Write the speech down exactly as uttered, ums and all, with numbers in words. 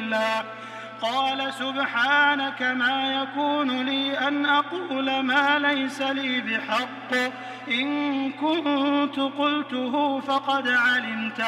الله قال سبحانك ما يكون لي أن أقول ما ليس لي بحق إن كنت قلته فقد علمته